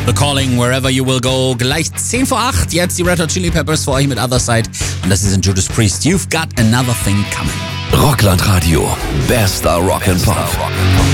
The Calling, Wherever You Will Go. Gleich 10 vor 8. Jetzt die Red Hot Chili Peppers für euch mit Other Side. Und das ist Judas Priest. You've got another thing coming. Rockland Radio. Bester Rock and Pop.